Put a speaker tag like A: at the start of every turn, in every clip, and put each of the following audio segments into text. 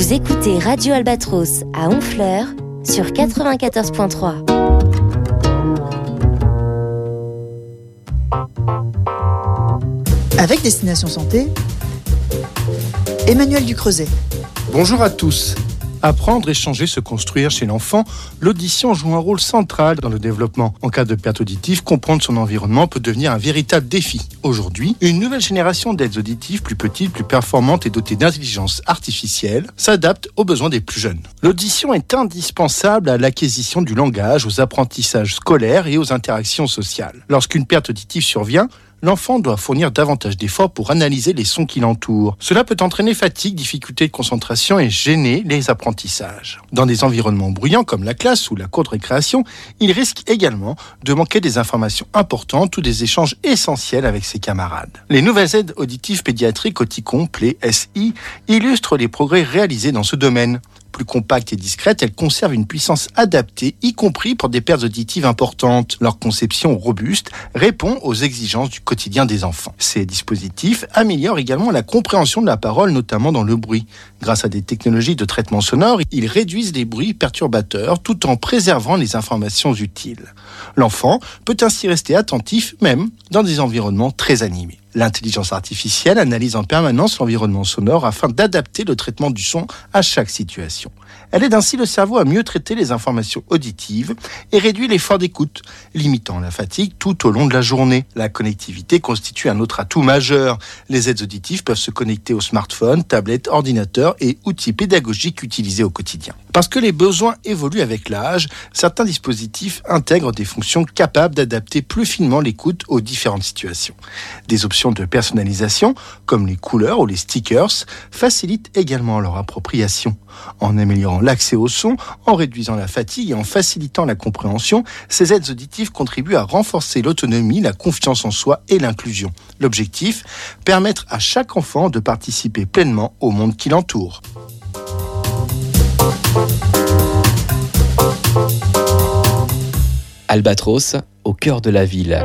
A: Vous écoutez Radio Albatros à Honfleur sur 94.3.
B: Avec Destination Santé, Emmanuel Ducreuset.
C: Bonjour à tous. Apprendre, échanger, se construire chez l'enfant, l'audition joue un rôle central dans le développement. En cas de perte auditive, comprendre son environnement peut devenir un véritable défi. Aujourd'hui, une nouvelle génération d'aides auditives plus petites, plus performantes et dotées d'intelligence artificielle s'adapte aux besoins des plus jeunes. L'audition est indispensable à l'acquisition du langage, aux apprentissages scolaires et aux interactions sociales. Lorsqu'une perte auditive survient, l'enfant doit fournir davantage d'efforts pour analyser les sons qui l'entourent. Cela peut entraîner fatigue, difficulté de concentration et gêner les apprentissages. Dans des environnements bruyants comme la classe ou la cour de récréation, il risque également de manquer des informations importantes ou des échanges essentiels avec ses camarades. Les nouvelles aides auditives pédiatriques Auti-Complet SI illustrent les progrès réalisés dans ce domaine. Plus compacte et discrète, elles conservent une puissance adaptée, y compris pour des pertes auditives importantes. Leur conception robuste répond aux exigences du quotidien des enfants. Ces dispositifs améliorent également la compréhension de la parole, notamment dans le bruit. Grâce à des technologies de traitement sonore, ils réduisent les bruits perturbateurs tout en préservant les informations utiles. L'enfant peut ainsi rester attentif, même dans des environnements très animés. L'intelligence artificielle analyse en permanence l'environnement sonore afin d'adapter le traitement du son à chaque situation. Elle aide ainsi le cerveau à mieux traiter les informations auditives et réduit l'effort d'écoute, limitant la fatigue tout au long de la journée. La connectivité constitue un autre atout majeur. Les aides auditives peuvent se connecter aux smartphones, tablettes, ordinateurs et outils pédagogiques utilisés au quotidien. Parce que les besoins évoluent avec l'âge, certains dispositifs intègrent des fonctions capables d'adapter plus finement l'écoute aux différentes situations. Des options de personnalisation, comme les couleurs ou les stickers, facilitent également leur appropriation. En améliorant l'accès au son, en réduisant la fatigue et en facilitant la compréhension, ces aides auditives contribuent à renforcer l'autonomie, la confiance en soi et l'inclusion. L'objectif, permettre à chaque enfant de participer pleinement au monde qui l'entoure.
D: Albatros, au cœur de la ville.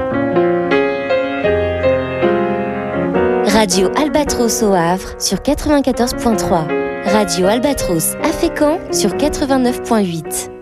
A: Radio Albatros au Havre sur 94.3. Radio Albatros à Fécamp sur 89.8.